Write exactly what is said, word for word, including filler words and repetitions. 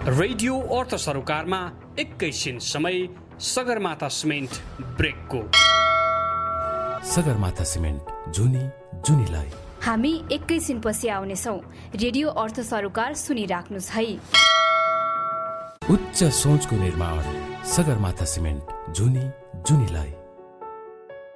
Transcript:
Radio अर्थ सरोकारमा एकैछिन समय Sagarmatha cement ब्रेकको। Sagarmatha cement, जुनी जुनीलाई। हामी एकैछिन पछि आउनेछौँ। रेडियो अर्थ सरोकार सुनिराख्नुहोस् है। उच्च सोचको निर्माण, सगरमाथा सिमेन्ट, जुनी जुनीलाई।